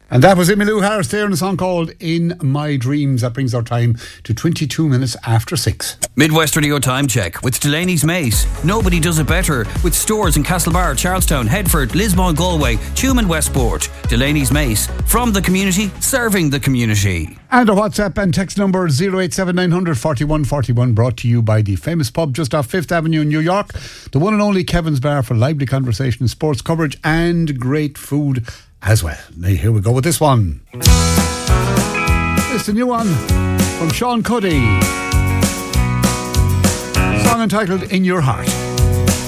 And that was Emmylou Harris there in a song called In My Dreams. That brings our time to 22 minutes after 6. Midwest Radio Time Check with Delaney's Mace. Nobody does it better with stores in Castlebar, Charlestown, Headford, Lismore, Galway, Tuam and Westport. Delaney's Mace. From the community, serving the community. And our WhatsApp and text number 087900 4141, brought to you by the famous pub just off 5th Avenue in New York. The one and only Kevin's Bar for lively conversation, sports coverage and great food as well. Now here we go with this one. It's the new one from Sean Cuddy. Song entitled In Your Heart.